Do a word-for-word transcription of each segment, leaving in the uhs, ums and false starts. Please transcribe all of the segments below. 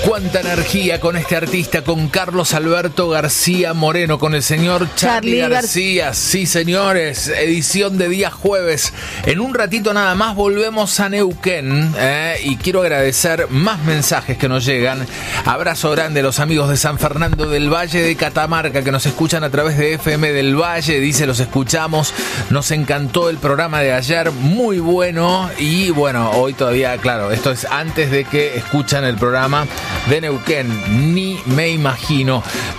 Cuánta energía con este artista, con Carlos Alberto García Moreno, con el señor Charly, Charly García. Gar- sí, señores, edición de día jueves. En un ratito nada más volvemos a Neuquén eh, y quiero agradecer más mensajes que nos llegan. Abrazo grande a los amigos de San Fernando del Valle de Catamarca que nos escuchan a través de F M del Valle. Dice, los escuchamos. Nos encantó el programa de ayer, muy bueno. Y bueno, hoy todavía, claro, esto es antes de que escuchan el programa de Neuquén, ni me imagino.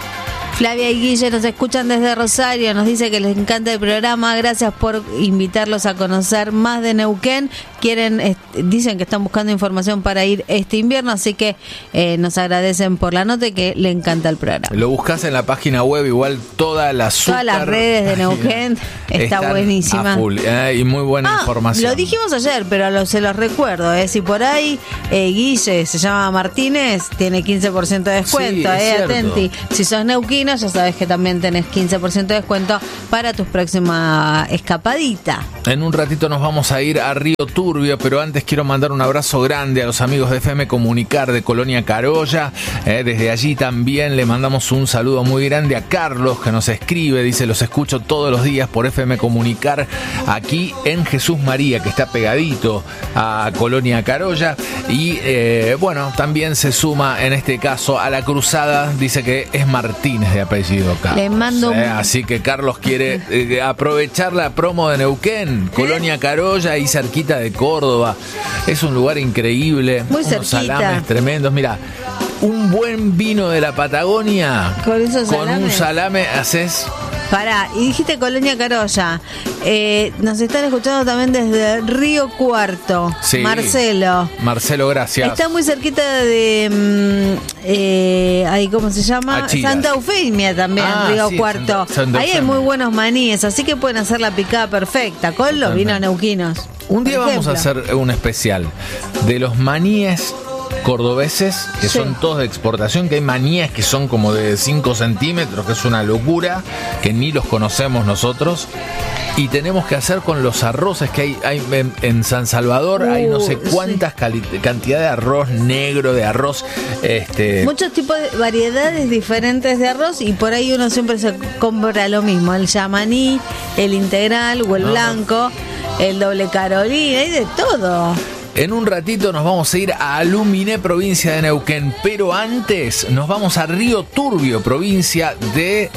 Flavia y Guille nos escuchan desde Rosario, nos dice que les encanta el programa, gracias por invitarlos a conocer más de Neuquén. Quieren, eh, dicen que están buscando información para ir este invierno, así que eh, nos agradecen por la nota y que le encanta el programa. Lo buscas en la página web, igual toda la super... Todas las redes de Neuquén, está buenísima. A full, eh, y muy buena ah, información. Lo dijimos ayer, pero lo, se los recuerdo, eh, si por ahí eh, Guille se llama Martínez, tiene quince por ciento de descuento, sí, eh, atenti. Si sos neuquino, ya sabes que también tenés quince por ciento de descuento para tu próxima escapadita. En un ratito nos vamos a ir a Río Turbio, pero antes quiero mandar un abrazo grande a los amigos de F M Comunicar de Colonia Carolla. Eh, desde allí también le mandamos un saludo muy grande a Carlos, que nos escribe, dice, los escucho todos los días por F M Comunicar aquí en Jesús María, que está pegadito a Colonia Carolla. Y eh, bueno, también se suma en este caso a la cruzada, dice que es Martínez de apellido Carlos. Le mando un... eh, así que Carlos quiere eh, aprovechar la promo de Neuquén, Colonia Carolla, ahí cerquita de Córdoba. Es un lugar increíble. Muy unos cerquita. Salames tremendos. Mira, un buen vino de la Patagonia. Con esos con salames. un salame haces... Pará, y dijiste Colonia Carolla. Eh, nos están escuchando también desde Río Cuarto. Sí, Marcelo. Marcelo, gracias. Está muy cerquita de... Mm, eh, ahí, ¿cómo se llama? Achiras. Santa Eufemia también, Ah, Río sí, Cuarto. Santa- Santa ahí hay Eufemia. muy buenos maníes, así que pueden hacer la picada perfecta con los vinos neuquinos. Un día por vamos a ejemplo. hacer un especial de los maníes cordobeses, que Sí. son todos de exportación, que hay maníes que son como de cinco centímetros, que es una locura, que ni los conocemos nosotros. Y tenemos que hacer con los arroces que hay, hay en, en San Salvador, Uh, hay no sé sí. cuántas cali- cantidad de arroz negro, de arroz este Muchos tipos de variedades diferentes de arroz y por ahí uno siempre se compra lo mismo, el yamaní, el integral o el No. blanco, el doble carolina, hay de todo. En un ratito nos vamos a ir a Aluminé, provincia de Neuquén, pero antes nos vamos a Río Turbio, provincia de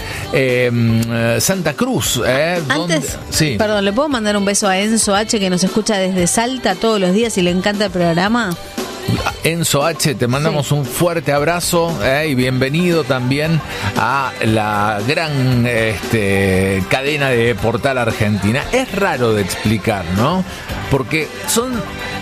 eh, Santa Cruz. Eh, donde, Antes, sí. perdón, ¿le puedo mandar un beso a Enzo H que nos escucha desde Salta todos los días y le encanta el programa? Enzo H, te mandamos Sí. un fuerte abrazo eh, y bienvenido también a la gran este, cadena de Portal Argentina. Es raro de explicar, ¿no? Porque son...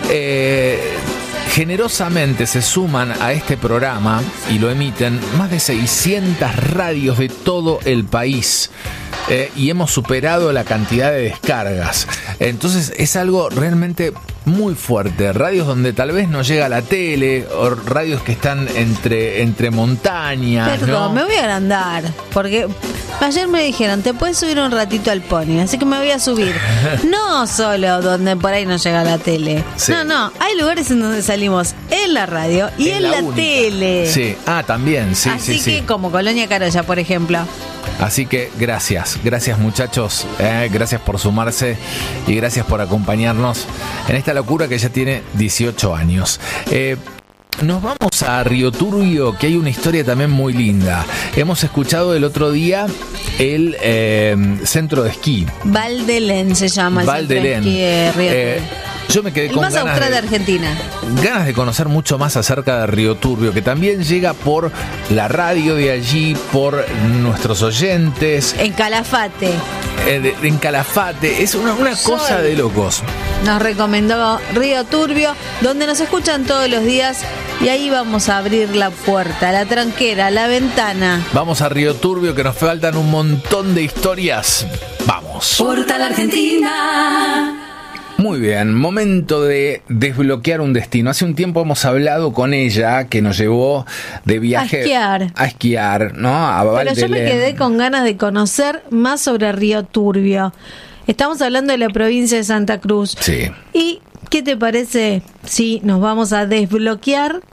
Eh, generosamente se suman a este programa y lo emiten más de seiscientas radios de todo el país. Eh, y hemos superado la cantidad de descargas. Entonces es algo realmente muy fuerte. Radios donde tal vez no llega la tele, o radios que están entre, entre montañas. Perdón, ¿no? me voy a agrandar, porque ayer me dijeron, te puedes subir un ratito al pony, así que me voy a subir. No solo donde por ahí no llega la tele. Sí. No, no, hay lugares en donde salimos en la radio y en, la la única. tele. Sí, ah, también, sí, así sí, que sí. como Colonia Carolla, por ejemplo. Así que gracias, gracias muchachos, eh, gracias por sumarse y gracias por acompañarnos en esta locura que ya tiene dieciocho años. Eh, Nos vamos a Río Turbio, que hay una historia también muy linda. Hemos escuchado el otro día el eh, centro de esquí. Valdelén se llama el Valdelén. centro de esquí de Río Eh, Turbio. yo me quedé El con más ganas austral de de, Argentina. ganas de conocer mucho más acerca de Río Turbio, que también llega por la radio de allí, por nuestros oyentes, En Calafate. eh, de- en Calafate. Es una, una cosa Sol. de locos. Nos recomendó Río Turbio, donde nos escuchan todos los días y ahí vamos a abrir la puerta, la tranquera, la ventana. Vamos a Río Turbio, que nos faltan un montón de historias. Vamos. Portal Argentina. Muy bien, momento de desbloquear un destino. Hace un tiempo hemos hablado con ella, que nos llevó de viaje A esquiar. a esquiar, ¿no? A Pero yo me Valdelén. quedé con ganas de conocer más sobre Río Turbio. Estamos hablando de la provincia de Santa Cruz. Sí. ¿Y qué te parece si nos vamos a desbloquear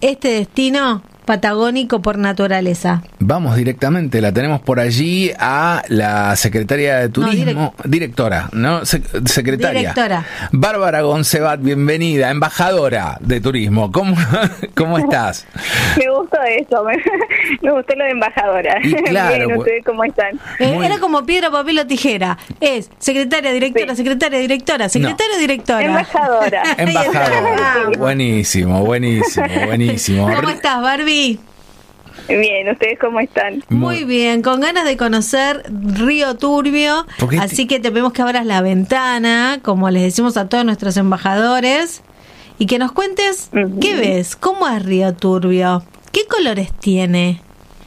este destino patagónico por naturaleza? Vamos directamente, la tenemos por allí a la secretaria de Turismo, no, direct- directora, ¿no? Se- secretaria. Directora. Bárbara Goncebat, bienvenida, embajadora de Turismo. ¿Cómo, cómo estás? Me gustó eso, me, me gustó lo de embajadora. Y claro, Bien, ¿ustedes cómo están? Eh, Muy- era como piedra, papel o tijera. Es secretaria, directora, Sí. secretaria, directora, secretaria, directora. Embajadora. Embajadora. Ah, Buenísimo, buenísimo, buenísimo. ¿Cómo estás, Barbie? Bien, ¿ustedes cómo están? Muy bien, con ganas de conocer Río Turbio, ¿Por qué te- así que te pedimos que abras la ventana, como les decimos a todos nuestros embajadores, y que nos cuentes Ujú. qué ves, cómo es Río Turbio, qué colores tiene.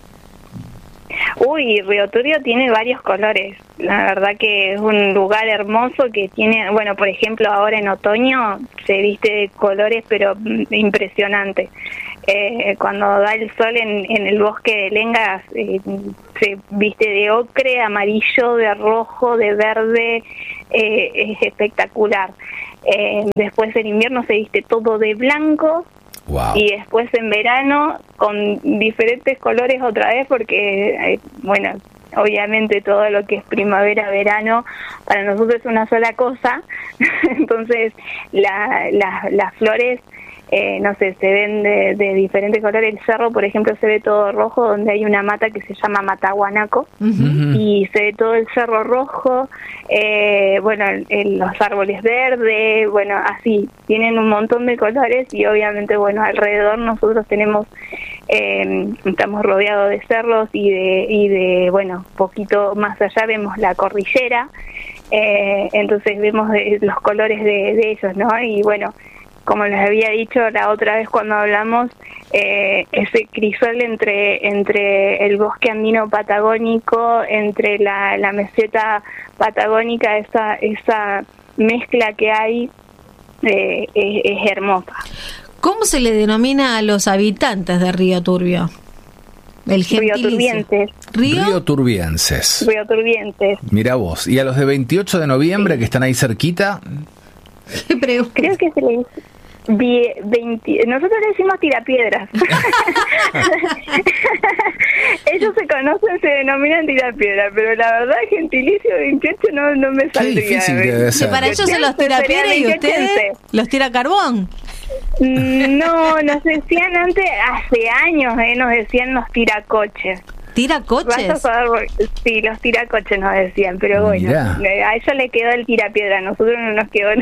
Uy, Río Turbio tiene varios colores. La verdad que es un lugar hermoso que tiene, bueno, por ejemplo, ahora en otoño se viste de colores, pero mm, impresionante. Eh, cuando da el sol en, en el bosque de Lengas, eh, se viste de ocre, amarillo, de rojo, de verde, eh, es espectacular. Eh, después en invierno se viste todo de blanco. Wow. Y después en verano con diferentes colores otra vez porque, eh, bueno, obviamente todo lo que es primavera, verano, para nosotros es una sola cosa. Entonces la, la, las flores, eh, no sé, se ven de, de diferentes colores. El cerro, por ejemplo, se ve todo rojo, donde hay una mata que se llama mata guanaco. Ujú. Y se ve todo el cerro rojo, eh, bueno, el- el- los árboles verdes, bueno, así, tienen un montón de colores y obviamente, bueno, alrededor nosotros tenemos, eh, estamos rodeados de cerros y de, y de, bueno, poquito más allá vemos la cordillera, eh, entonces vemos de- los colores de, de ellos, ¿no? Y bueno, como les había dicho la otra vez cuando hablamos, eh, ese crisol entre entre el bosque andino patagónico, entre la, la meseta patagónica, esa esa mezcla que hay eh, es, es hermosa. ¿Cómo se le denomina a los habitantes de Río Turbio? El Río gentilicio. Turbientes, Río, Río Turbienses. Río Turbientes. Mira vos. Y a los de veintiocho de noviembre, que están ahí cerquita, ¿Qué pregunta? Creo que se le dice die- veinte, nosotros le decimos tirapiedras. Ellos se conocen, se denominan tirapiedra, pero la verdad gentilicio veintiocho no, no me qué saldría. difícil debe Que ser. para ellos se los Sería tira piedra y ustedes veintiocho. los tira carbón. No, nos decían antes, hace años, eh, nos decían los tiracoches. ¿Tira Vas a coches? saber, sí, los tiracoches nos decían, pero bueno, Mirá. a ella le quedó el tirapiedra, a nosotros no nos quedó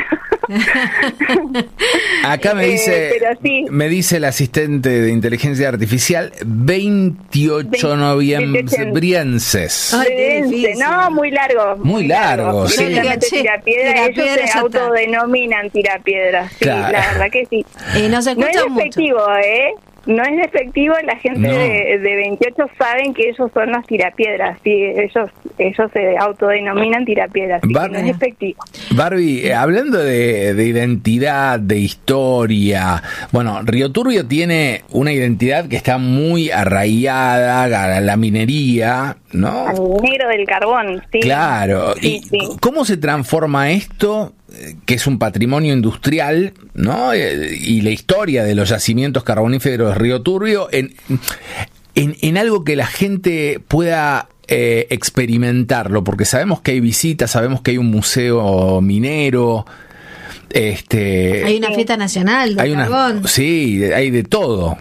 nada. Acá me Eh, dice, pero sí. me dice el asistente de inteligencia artificial, veintiocho noviembrienses. Ay, qué Dense, difícil. no, muy largo. Muy largo, sí. Directamente Che, tirapiedra, tirapiedra ellos ya se está. autodenominan tirapiedra. Sí, Claro. la verdad que sí. Y no se No escucha es mucho. despectivo, ¿eh? No es despectivo, la gente No. de, de veintiocho saben que ellos son los tirapiedras, sí, ellos ellos se autodenominan tirapiedras, así que Bar- no es despectivo. Barbie, eh, hablando de, de identidad, de historia, bueno, Río Turbio tiene una identidad que está muy arraigada a la minería, ¿no? Al negro del carbón, sí. Claro. Sí, ¿Y sí. cómo se transforma esto, eh, que es un patrimonio industrial, ¿no? Eh, y la historia de los yacimientos carboníferos de Río Turbio en, en, en algo que la gente pueda eh, experimentarlo? Porque sabemos que hay visitas, sabemos que hay un museo minero, este, Hay una fiesta nacional de hay una, carbón. sí, hay de todo.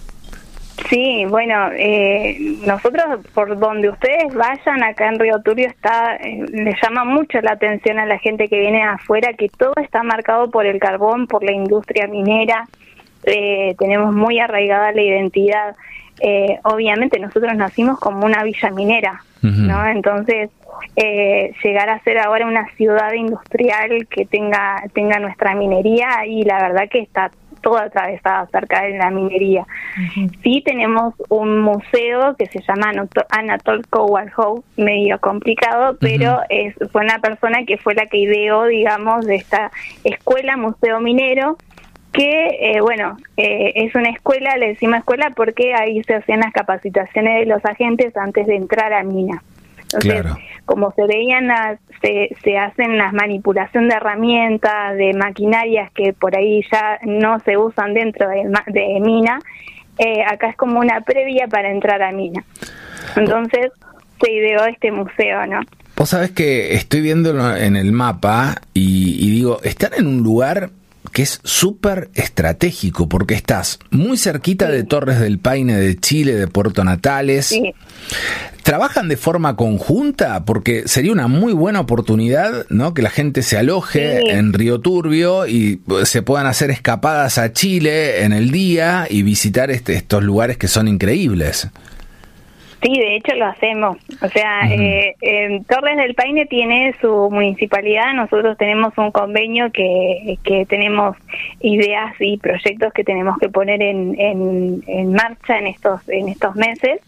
Sí, bueno, eh, nosotros por donde ustedes vayan acá en Río Turbio está, eh, le llama mucho la atención a la gente que viene de afuera que todo está marcado por el carbón, por la industria minera, eh, tenemos muy arraigada la identidad. Eh, obviamente nosotros nacimos como una villa minera, Ujú. ¿no? Entonces eh, llegar a ser ahora una ciudad industrial que tenga tenga nuestra minería y la verdad que está toda atravesada cerca de la minería. Ujú. Sí tenemos un museo que se llama Anato- Anatol Kowalhow, medio complicado, pero es fue una persona que fue la que ideó, digamos, de esta escuela museo minero, que, eh, bueno, eh, es una escuela, le decimos escuela porque ahí se hacían las capacitaciones de los agentes antes de entrar a mina. Entonces, claro. como se veían, las, se, se hacen las manipulación de herramientas, de maquinarias que por ahí ya no se usan dentro de, de mina, eh, acá es como una previa para entrar a mina. Entonces se ideó este museo, ¿no? Vos sabés que estoy viéndolo en el mapa y, y digo, están en un lugar que es súper estratégico, porque estás muy cerquita sí. de Torres del Paine de Chile, de Puerto Natales. Sí. ¿Trabajan de forma conjunta? Porque sería una muy buena oportunidad, ¿no? Que la gente se aloje sí. en Río Turbio y se puedan hacer escapadas a Chile en el día y visitar este, estos lugares que son increíbles. Sí, de hecho lo hacemos. O sea, uh-huh. eh, eh, Torres del Paine tiene su municipalidad, nosotros tenemos un convenio que, que tenemos ideas y proyectos que tenemos que poner en, en, en marcha en estos en estos meses,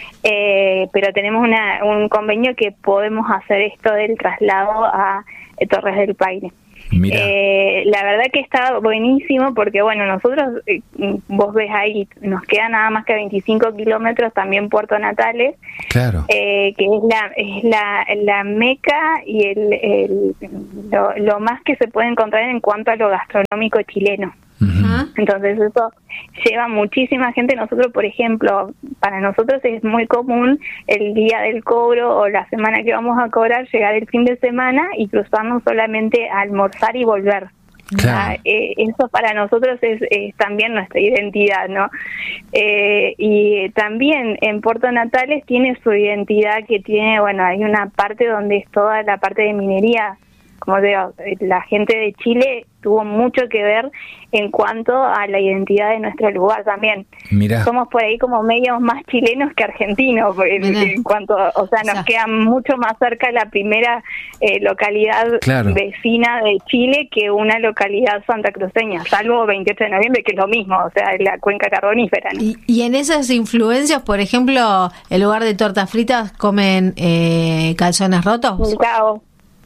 eh, pero tenemos una, un convenio que podemos hacer esto del traslado a eh, Torres del Paine. Eh, la verdad que está buenísimo porque, bueno, nosotros, eh, vos ves ahí, nos queda nada más que veinticinco kilómetros también Puerto Natales, claro. eh, que es la es la, la meca y el, el lo, lo más que se puede encontrar en cuanto a lo gastronómico chileno. Uh-huh. Entonces eso lleva muchísima gente. Nosotros, por ejemplo, para nosotros es muy común el día del cobro o la semana que vamos a cobrar, llegar el fin de semana y cruzarnos solamente a almorzar y volver. Claro. Ah, eh, eso para nosotros es, es también nuestra identidad, ¿no? Eh, y también en Puerto Natales tiene su identidad, que tiene, bueno, hay una parte donde es toda la parte de minería. Como digo, la gente de Chile tuvo mucho que ver en cuanto a la identidad de nuestro lugar también. Mirá. Somos por ahí como medios más chilenos que argentinos, en, en cuanto, o sea, nos o sea. queda mucho más cerca la primera eh, localidad claro. vecina de Chile que una localidad santacruceña, salvo veintiocho de noviembre, que es lo mismo, o sea, la cuenca carbonífera, ¿no? Y, y en esas influencias, por ejemplo, en lugar de tortas fritas, ¿comen eh, calzones rotos? Milcao.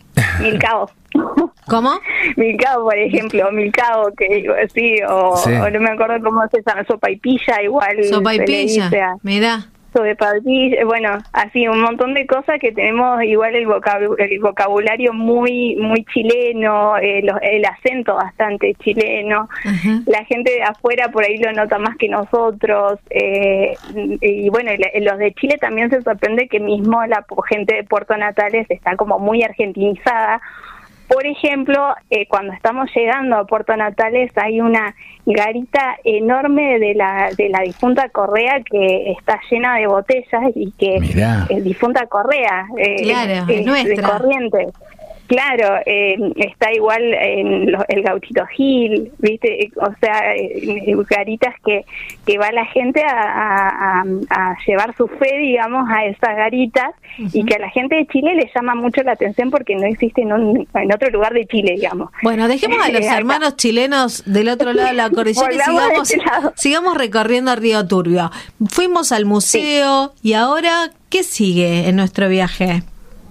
Milcao. ¿Cómo? Milcao, por ejemplo, Milcao, que sí, o, sí. o no me acuerdo cómo se llama, sopaipilla igual. Sopaipilla, mirá. Sopaipilla, bueno, así un montón de cosas que tenemos igual el, vocab- el vocabulario muy muy chileno, el, el acento bastante chileno. Uh-huh. La gente de afuera por ahí lo nota más que nosotros, eh, y bueno, los de Chile también se sorprende que mismo la gente de Puerto Natales está como muy argentinizada. Por ejemplo, eh, cuando estamos llegando a Puerto Natales hay una garita enorme de la de la difunta Correa que está llena de botellas y que es difunta Correa, eh, claro, es, es nuestra. De Corrientes. Claro, eh, está igual en lo, el Gauchito Gil, ¿viste? O sea, eh, garitas que, que va la gente a, a, a llevar su fe, digamos, a esas garitas, uh-huh. y que a la gente de Chile le llama mucho la atención porque no existe en, un, en otro lugar de Chile, digamos. Bueno, dejemos a los hermanos chilenos del otro lado de la cordillera y sigamos, sigamos recorriendo Río Turbio. Fuimos al museo, sí. Y ahora, ¿qué sigue en nuestro viaje?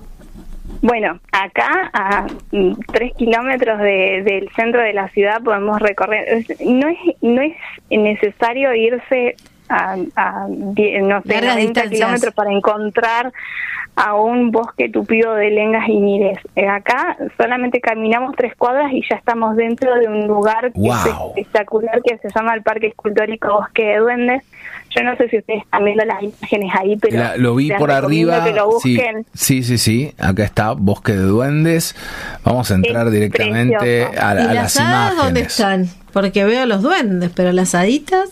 Bueno, acá a mm, tres kilómetros de, del centro de la ciudad podemos recorrer. No es no es necesario irse a, a no sé, noventa kilómetros para encontrar a un bosque tupido de lengas y mires. Acá solamente caminamos tres cuadras y ya estamos dentro de un lugar wow. que es espectacular que se llama el Parque Escultórico Bosque de Duendes. Yo no sé si ustedes están viendo las imágenes ahí, pero La, lo vi por arriba. Que lo sí, sí, sí, sí. Acá está Bosque de Duendes. Vamos a entrar es directamente precioso. a, a ¿Y las, las imágenes. ¿Dónde están? Porque veo los duendes, pero las haditas.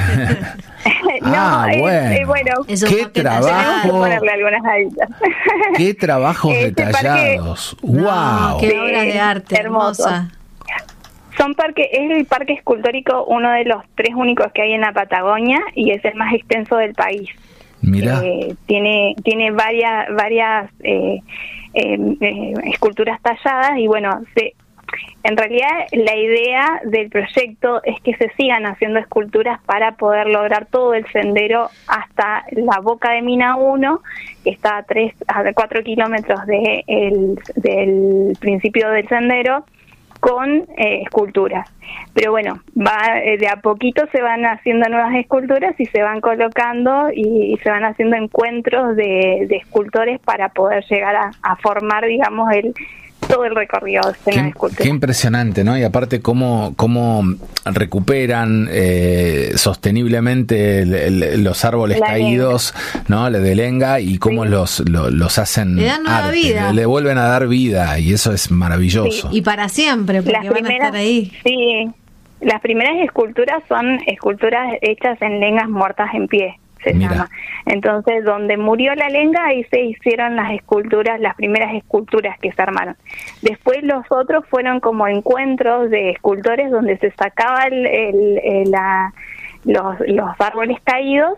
no, ah, es, bueno. Eh, bueno. Qué trabajo. Ponerle algunas haditas. Qué trabajos este detallados. Parque, wow. No, qué obra de arte hermoso. hermosa. Son parque, es el parque escultórico, uno de los tres únicos que hay en la Patagonia y es el más extenso del país. Mirá. Eh, tiene tiene varias varias eh, eh, eh, esculturas talladas y bueno, se, en realidad la idea del proyecto es que se sigan haciendo esculturas para poder lograr todo el sendero hasta la boca de Mina uno, que está a tres a cuatro kilómetros de el, del principio del sendero. con eh, esculturas. Pero bueno, va eh, de a poquito se van haciendo nuevas esculturas y se van colocando y, y se van haciendo encuentros de, de escultores para poder llegar a, a formar, digamos, el todo el recorrido de la escultura. Qué impresionante, ¿no? Y aparte cómo, cómo recuperan eh, sosteniblemente el, el, los árboles la caídos, lenga. ¿no? La de lenga, y cómo sí. los, los, los hacen le dan nueva arte, vida. Le, le vuelven a dar vida, y eso es maravilloso. Sí. Y para siempre, porque las van primeras, a estar ahí. Sí, las primeras esculturas son esculturas hechas en lengas muertas en pie. Se Mira. llama. Entonces, donde murió la lenga, ahí se hicieron las esculturas, las primeras esculturas que se armaron. Después los otros fueron como encuentros de escultores donde se sacaba el, el, el, la, los, los árboles caídos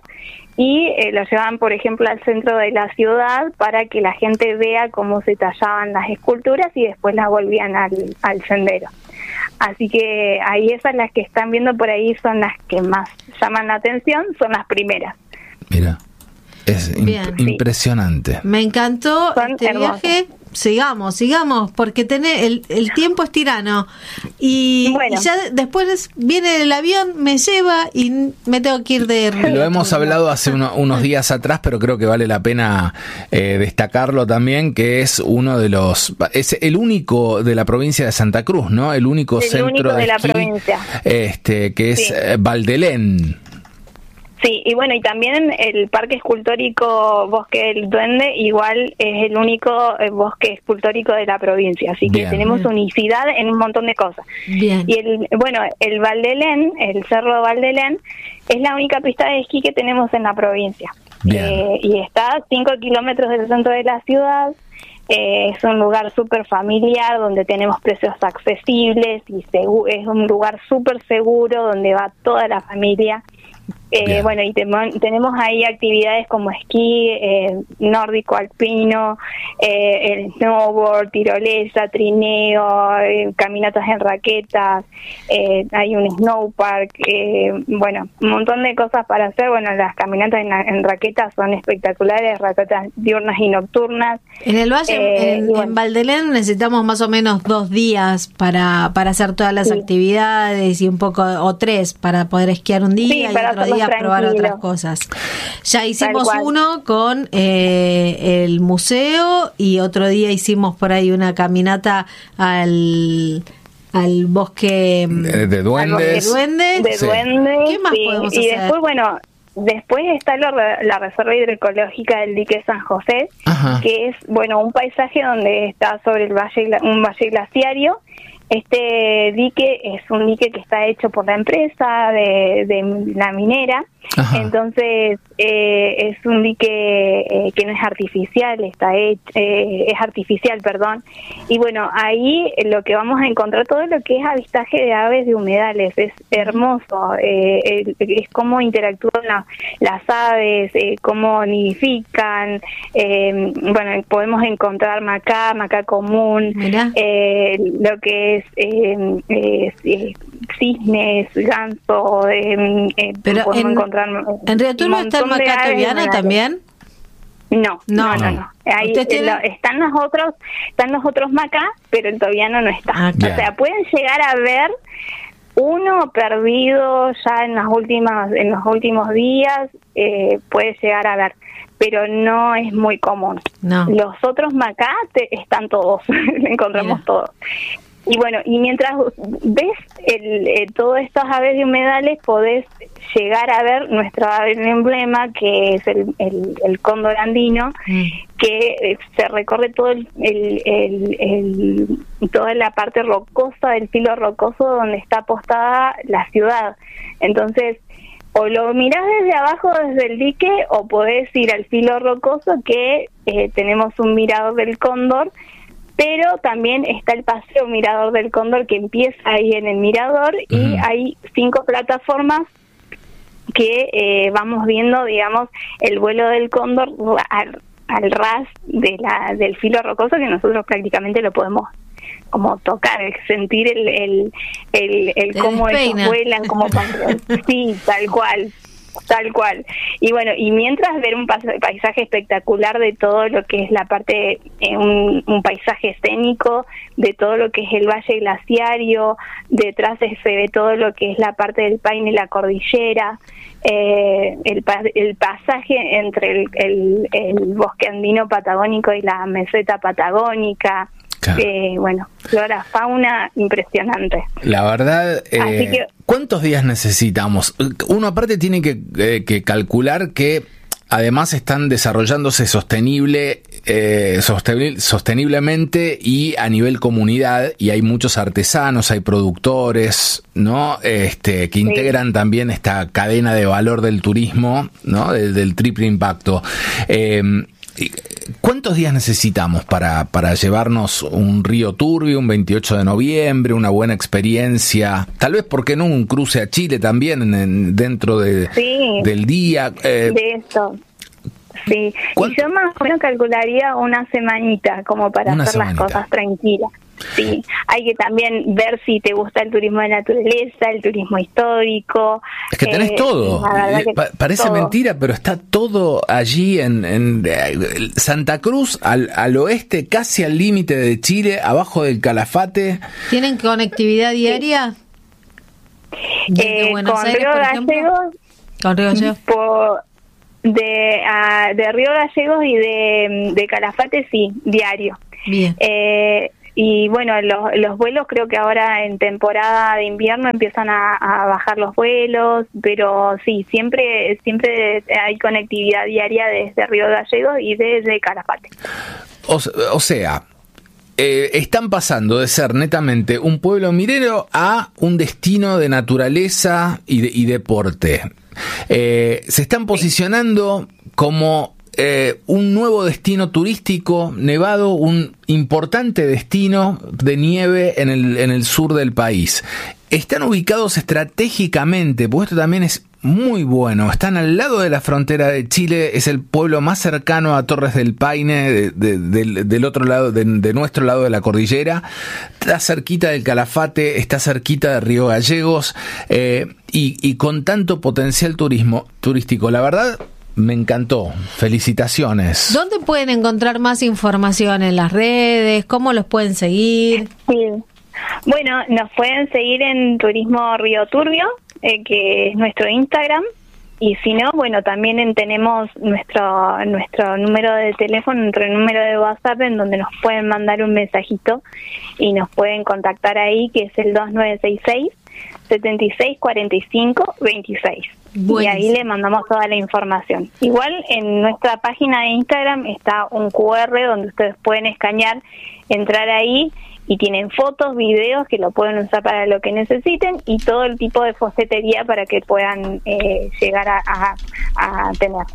y eh, los llevaban, por ejemplo, al centro de la ciudad para que la gente vea cómo se tallaban las esculturas y después las volvían al, al sendero. Así que ahí esas las que están viendo por ahí son las que más llaman la atención, son las primeras. Mira, es imp- impresionante. Me encantó Son este hermosos. viaje. Sigamos, sigamos, porque tener el, el tiempo es tirano. Y, bueno. y ya después viene el avión, me lleva y me tengo que ir de Río. Lo hemos hablado hace uno, unos días atrás, pero creo que vale la pena eh, destacarlo también, que es uno de los, es el único de la provincia de Santa Cruz, ¿no? El único el centro único de, de la esquí, provincia. este, que es Sí. eh, Valdelén. Sí, y bueno, y también el Parque Escultórico Bosque del Duende igual es el único eh, bosque escultórico de la provincia, así que Bien. tenemos unicidad en un montón de cosas. Bien. Y el bueno, el Valdelén, el Cerro Valdelén, es la única pista de esquí que tenemos en la provincia. Bien. Eh, y está a cinco kilómetros del centro de la ciudad. Eh, es un lugar súper familiar donde tenemos precios accesibles y segu- es un lugar súper seguro donde va toda la familia. Eh, bueno, y te, tenemos ahí actividades como esquí, eh, nórdico alpino, eh, el snowboard, tirolesa, trineo, eh, caminatas en raquetas, eh, hay un snowpark, eh, bueno, un montón de cosas para hacer. Bueno, las caminatas en, en raquetas son espectaculares, raquetas diurnas y nocturnas. En el valle, eh, en, bueno. en Valdelén necesitamos más o menos dos días para, para hacer todas las Sí. actividades y un poco, o tres, para poder esquiar un día Sí, y para otro día probar tranquilo. otras cosas. Ya hicimos cual. uno con eh, el museo y otro día hicimos por ahí una caminata al al bosque De, de duendes. de duendes. De Sí. duendes, ¿Qué más sí. podemos Y hacer? después, bueno, después está lo, la Reserva Hidroecológica del Dique San José, Ajá. que es, bueno, un paisaje donde está sobre el valle, gla- un valle glaciario. Este dique es un dique que está hecho por la empresa de, de la minera. Ajá. Entonces eh, es un dique eh, que no es artificial, está hecho, eh, es artificial, perdón. Y bueno, ahí eh, lo que vamos a encontrar, todo lo que es avistaje de aves de humedales, es hermoso. Eh, el- es cómo interactúan la- las aves, eh, cómo nidifican. Eh, bueno, podemos encontrar macá, macá común, Mirá. eh, lo que es eh, eh, eh, cisnes, ganso, eh, eh, Pero podemos en, encontrar en Río un Turbio está el montón de macaco aves Viana humedales. también. No, No, no, no, no. no. Ahí ¿Ustedes tienen? lo- están los otros, están los otros macá, pero el tobiano no está. Ah, claro. O sea, pueden llegar a ver uno perdido ya en las últimas, en los últimos días, eh, puede llegar a ver, pero no es muy común. No. Los otros macá te- están todos, encontramos Bien. todos. Y bueno, y mientras ves el, eh, todas estas aves de humedales, podés llegar a ver nuestra ave emblema, que es el, el, el cóndor andino, Mm. que eh, se recorre todo el, el, el, el- toda la parte rocosa del filo rocoso donde está apostada la ciudad. Entonces, o lo mirás desde abajo, desde el dique, o podés ir al filo rocoso, que eh, tenemos un mirador del cóndor, pero también está el paseo Mirador del Cóndor, que empieza ahí en el mirador, y Ujú. hay cinco plataformas que eh, vamos viendo, digamos, el vuelo del cóndor al, al ras de la del filo rocoso, que nosotros prácticamente lo podemos como tocar, sentir el el, el, el Te cómo ellos despeina. vuelan, como cuando- sí, tal cual. Tal cual. Y bueno, y mientras ver un paisaje espectacular de todo lo que es la parte, eh, un, un paisaje escénico, de todo lo que es el Valle Glaciario, detrás se ve todo lo que es la parte del Paine y la cordillera, eh, el, el pasaje entre el, el, el bosque andino patagónico y la meseta patagónica. Claro. Eh, bueno, flora, fauna, impresionante. La verdad, eh, Así que, ¿cuántos días necesitamos? Uno aparte tiene que, eh, que calcular que además están desarrollándose sostenible, eh, sostenible, sosteniblemente y a nivel comunidad, y hay muchos artesanos, hay productores, ¿no? Este, que integran sí. también esta cadena de valor del turismo, ¿no? Del, del triple impacto. Eh, ¿Cuántos días necesitamos para, para llevarnos un río turbio, un veintiocho de noviembre, una buena experiencia? Tal vez, ¿por qué no un cruce a Chile también en, en, dentro de, sí, del día? Eh, de eso, sí. Y yo más o menos calcularía una semanita como para hacer semanita. Las cosas tranquilas. Sí, hay que también ver si te gusta el turismo de naturaleza, el turismo histórico. Es que tenés eh, todo. Que pa- parece todo. Mentira, pero está todo allí en, en Santa Cruz, al, al oeste, casi al límite de Chile, abajo del Calafate. ¿Tienen conectividad diaria? Eh, con Aires, Río Gallegos. Con Río Gallegos. Por, de, uh, de Río Gallegos y de, de Calafate, sí, diario. Bien. Eh, Y bueno, los, los vuelos creo que ahora en temporada de invierno empiezan a, a bajar los vuelos, pero sí, siempre siempre hay conectividad diaria desde Río Gallegos y desde Calafate. O, o sea, eh, están pasando de ser netamente un pueblo minero a un destino de naturaleza y, de, y deporte. Eh, se están posicionando como... Eh, un nuevo destino turístico nevado, un importante destino de nieve en el, en el sur del país. Están ubicados estratégicamente, porque esto también es muy bueno. Están al lado de la frontera de Chile, es el pueblo más cercano a Torres del Paine, de, de, de, del otro lado, de, de nuestro lado de la cordillera. Está cerquita del Calafate, está cerquita de Río Gallegos, eh, y, y con tanto potencial turismo turístico. La verdad, me encantó. Felicitaciones. ¿Dónde pueden encontrar más información? ¿En las redes? ¿Cómo los pueden seguir? Sí. Bueno, nos pueden seguir en Turismo Río Turbio, eh, que es nuestro Instagram. Y si no, bueno, también en, tenemos nuestro nuestro número de teléfono, nuestro número de WhatsApp, en donde nos pueden mandar un mensajito y nos pueden contactar ahí, que es el dos nueve seis seis, setenta y seis cuarenta y cinco veintiséis. Buenísimo. Y ahí le mandamos toda la información. Igual en nuestra página de Instagram está un cu erre donde ustedes pueden escanear, entrar ahí y tienen fotos, videos que lo pueden usar para lo que necesiten y todo el tipo de folletería para que puedan eh, llegar a, a, a tener.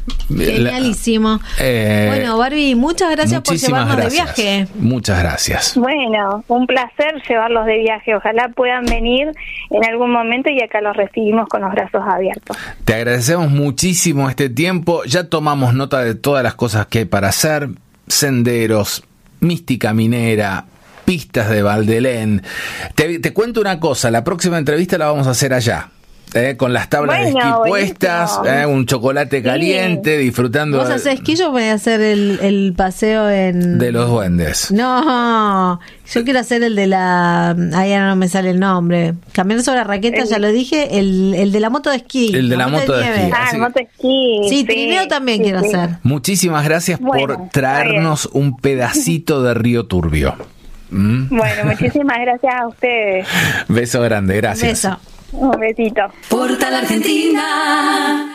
Genialísimo. Eh, bueno, Barbie, muchas gracias por llevarnos gracias. de viaje. Muchas gracias. Bueno, un placer llevarlos de viaje. Ojalá puedan venir en algún momento y acá los recibimos con los brazos abiertos. Te agradecemos muchísimo este tiempo. Ya tomamos nota de todas las cosas que hay para hacer. Senderos, mística minera, pistas de Valdelén. Te, te cuento una cosa, la próxima entrevista la vamos a hacer allá. Eh, con las tablas bueno, de esquí puestas, eh, un chocolate caliente, sí. disfrutando. ¿Vos hacés esquí? Yo voy a hacer el, el paseo en... de los duendes. No, yo quiero hacer el de la... Ahí ya no me sale el nombre. Cambiar sobre la raqueta, el... ya lo dije, el, el de la moto de esquí. El de la, la moto de, de esquí. Ah, el moto de esquí. Sí, sí, trineo también sí, quiero sí. hacer. Muchísimas gracias bueno, por traernos un pedacito de Río Turbio. ¿Mm? Bueno, muchísimas gracias a ustedes. Beso grande, gracias. Beso. Un besito. Portal Argentina.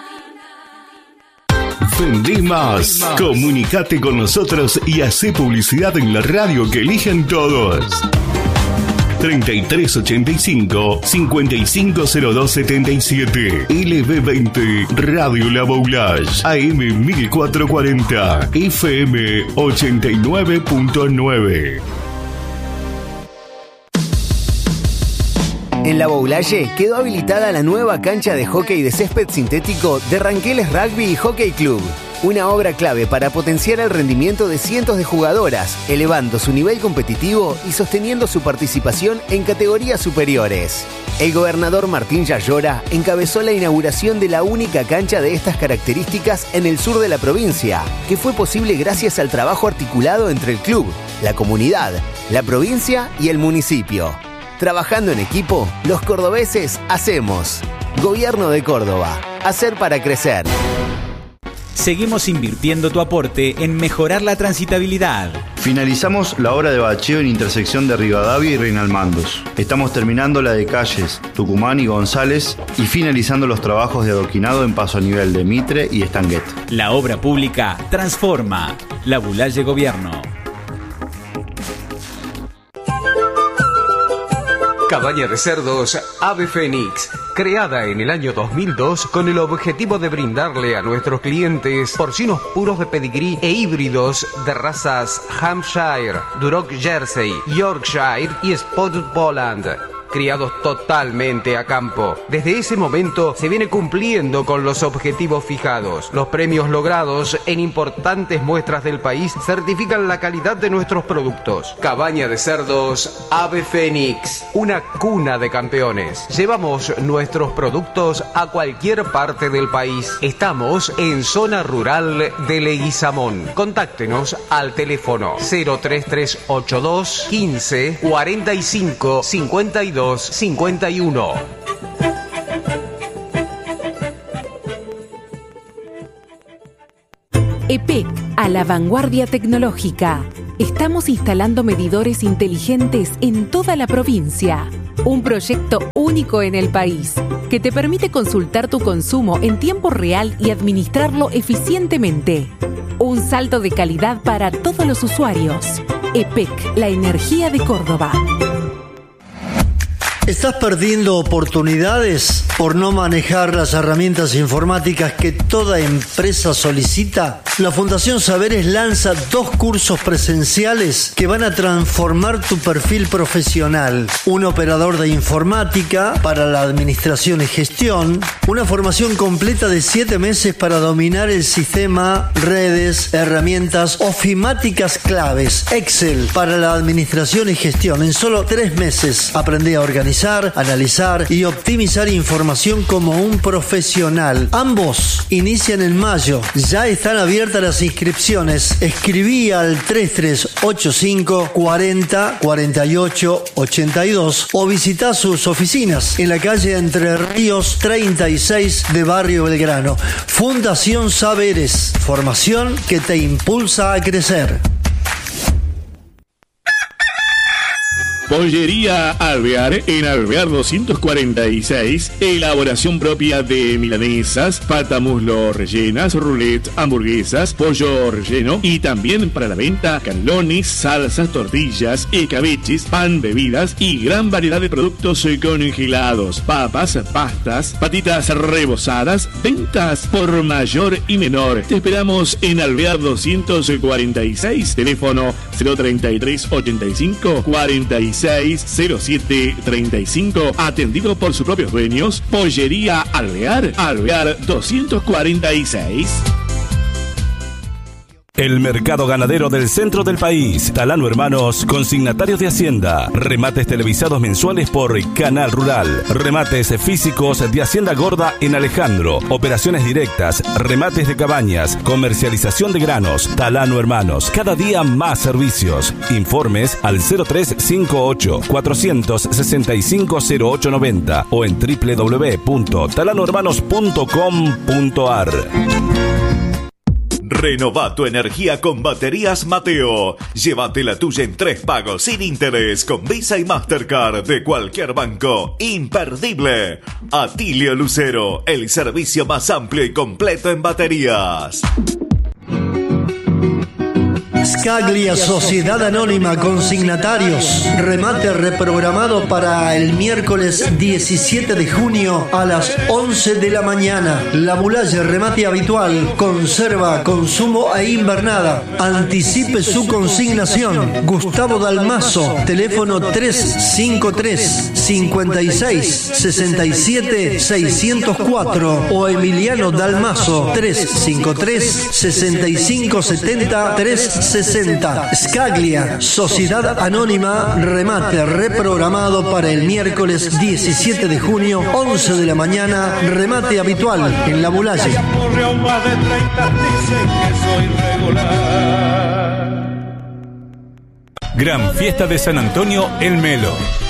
Vendé más. Comunicate con nosotros y hacé publicidad en la radio que eligen todos. treinta y tres ochenta y cinco, cincuenta y cinco cero dos setenta y siete. L B veinte Radio La Boulage. A M mil cuatrocientos cuarenta. F M ochenta y nueve punto nueve. En la La Boulaye quedó habilitada la nueva cancha de hockey de césped sintético de Ranqueles Rugby y Hockey Club. Una obra clave para potenciar el rendimiento de cientos de jugadoras, elevando su nivel competitivo y sosteniendo su participación en categorías superiores. El gobernador Martín Yayora encabezó la inauguración de la única cancha de estas características en el sur de la provincia, que fue posible gracias al trabajo articulado entre el club, la comunidad, la provincia y el municipio. Trabajando en equipo, los cordobeses hacemos. Gobierno de Córdoba. Hacer para crecer. Seguimos invirtiendo tu aporte en mejorar la transitabilidad. Finalizamos la obra de bacheo en intersección de Rivadavia y Reinalmandos. Estamos terminando la de calles Tucumán y González y finalizando los trabajos de adoquinado en paso a nivel de Mitre y Estanguet. La obra pública transforma. La Boulaye Gobierno. Cabaña de cerdos Ave Fénix, creada en el año dos mil dos con el objetivo de brindarle a nuestros clientes porcinos puros de pedigrí e híbridos de razas Hampshire, Duroc Jersey, Yorkshire y Spotted Poland, criados totalmente a campo. Desde ese momento se viene cumpliendo con los objetivos fijados. Los premios logrados en importantes muestras del país certifican la calidad de nuestros productos. Cabaña de cerdos Ave Fénix, una cuna de campeones. Llevamos nuestros productos a cualquier parte del país. Estamos en zona rural de Leguizamón. Contáctenos al teléfono cero tres tres ocho dos quince cuarenta y cinco cincuenta y dos cincuenta y uno. E P E C, a la vanguardia tecnológica. Estamos instalando medidores inteligentes en toda la provincia. Un proyecto único en el país que te permite consultar tu consumo en tiempo real y administrarlo eficientemente. Un salto de calidad para todos los usuarios. E P E C, la energía de Córdoba. ¿Estás perdiendo oportunidades por no manejar las herramientas informáticas que toda empresa solicita? La Fundación Saberes lanza dos cursos presenciales que van a transformar tu perfil profesional. Un operador de informática para la administración y gestión, una formación completa de siete meses para dominar el sistema, redes, herramientas ofimáticas claves, Excel para la administración y gestión. En solo tres meses aprendí a organizar, analizar y optimizar información como un profesional. Ambos inician en mayo. Ya están abiertas las inscripciones. Escribí al tres tres ocho cinco cuarenta cuarenta y ocho ochenta y dos o visita sus oficinas en la calle Entre Ríos treinta y seis de Barrio Belgrano. Fundación Saberes. Formación que te impulsa a crecer. Pollería Alvear en Alvear doscientos cuarenta y seis. Elaboración propia de milanesas, pata muslo rellenas, roulette, hamburguesas, pollo relleno y también para la venta canelones, salsas, tortillas, escabeches, pan, bebidas y gran variedad de productos congelados, papas, pastas, patitas rebozadas, ventas por mayor y menor. Te esperamos en Alvear doscientos cuarenta y seis, teléfono cero treinta y tres ochenta y cinco cuarenta y seis cero siete treinta y cinco, atendido por sus propios dueños. Pollería Alvear, Alvear doscientos cuarenta y seis. El mercado ganadero del centro del país. Talano Hermanos, consignatarios de Hacienda. Remates televisados mensuales por Canal Rural. Remates físicos de Hacienda Gorda en Alejandro. Operaciones directas, remates de cabañas, comercialización de granos. Talano Hermanos, cada día más servicios. Informes al cero tres cinco ocho cuatro seis cinco cero ocho nueve cero o en doble u doble u doble u punto talano hermanos punto com punto a r. Renova tu energía con Baterías Mateo. Llévate la tuya en tres pagos sin interés con Visa y Mastercard de cualquier banco. Imperdible. Atilio Lucero, el servicio más amplio y completo en baterías. Scaglia Sociedad Anónima Consignatarios. Remate reprogramado para el miércoles diecisiete de junio a las once de la mañana. La Mulaye, remate habitual, conserva, consumo e invernada. Anticipe su consignación. Gustavo Dalmazo, teléfono tres cinco tres, cincuenta y seis, sesenta y siete, seiscientos cuatro o Emiliano Dalmazo, tres cinco tres, sesenta y cinco, setenta, trescientos sesenta. Scaglia, Sociedad Anónima, remate reprogramado para el miércoles diecisiete de junio, once de la mañana, remate habitual en La Mulaye. Gran Fiesta de San Antonio El Melo.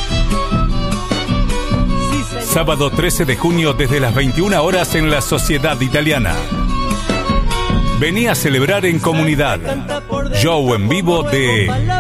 Sábado trece de junio desde las veintiuna horas en la Sociedad Italiana. Vení a celebrar en comunidad. Show en vivo de